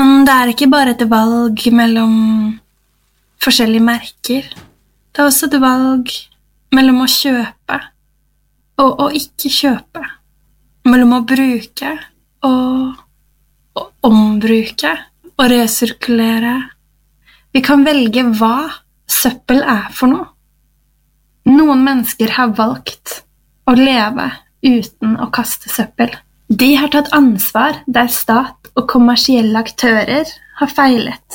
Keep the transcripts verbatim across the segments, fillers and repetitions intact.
Men det er ikke bare et valg mellom forskjellige merker. Det er også et valg mellom å kjøpe og å ikke kjøpe. Mellom å bruke og å ombruke og resirkulere. Vi kan velge hva søppel er for noe. Noen mennesker har valgt å leve uten å kaste søppel. De har tatt ansvar der stat og kommersielle aktører har feilet.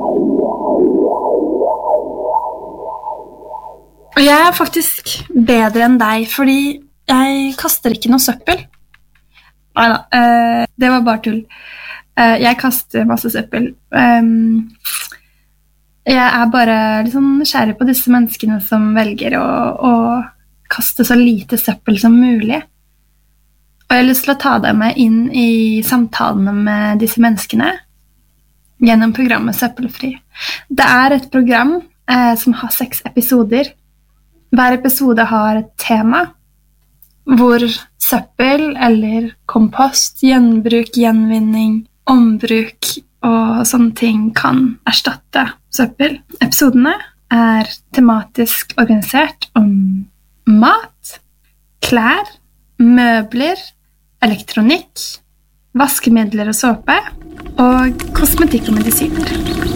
Og jeg er faktisk bedre enn deg, fordi jeg kaster ikke noe søppel. Neida, uh, det var bare tull. Uh, jeg kaster masse søppel. Um, jeg er bare litt sånn nysgjerrig på disse menneskene som velger å, å kaste så lite søppel som mulig. Og jeg har lyst til å ta deg med inn i samtalene med disse menneskene gjennom programmet Søppelfri. Det er et program eh, som har seks episoder. Hver episode har et tema hvor søppel eller kompost, gjenbruk, gjenvinning, ombruk og sånne ting kan erstatte søppel. Episodene er tematisk organisert om mat, klær, møbler, elektronikk, vaskemidler og såpe, og kosmetikk og medisiner.